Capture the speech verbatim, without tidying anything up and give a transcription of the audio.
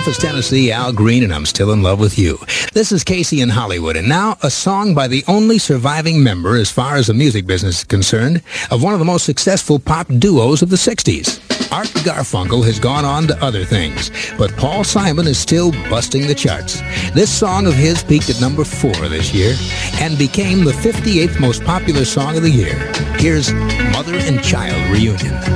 Memphis, Tennessee, Al Green, and I'm Still in Love with You. This is Casey in Hollywood, and now a song by the only surviving member, as far as the music business is concerned, of one of the most successful pop duos of the sixties. Art Garfunkel has gone on to other things, but Paul Simon is still busting the charts. This song of his peaked at number four this year and became the fifty-eighth most popular song of the year. Here's Mother and Child Reunion.